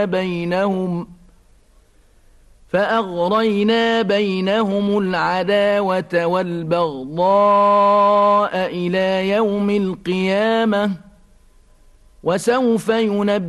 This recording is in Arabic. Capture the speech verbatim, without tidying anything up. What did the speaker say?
بينهم فأغرينا بينهم العداوة والبغضاء إلى يوم القيامة وسوف ينبئهم